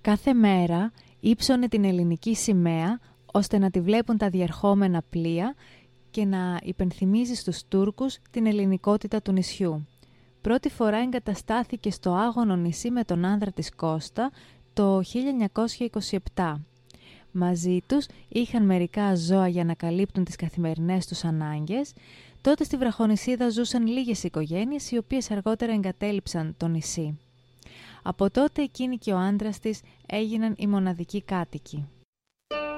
Κάθε μέρα ύψωνε την ελληνική σημαία ώστε να τη βλέπουν τα διερχόμενα πλοία και να υπενθυμίζει στους Τούρκους την ελληνικότητα του νησιού. Πρώτη φορά εγκαταστάθηκε στο άγωνο νησί με τον άνδρα της Κώστα το 1927. Μαζί τους είχαν μερικά ζώα για να καλύπτουν τις καθημερινές τους ανάγκες. Τότε στη βραχονησίδα ζούσαν λίγες οικογένειες, οι οποίες αργότερα εγκατέλειψαν το νησί. Από τότε εκείνη και ο άντρας της έγιναν οι μοναδικοί κάτοικοι.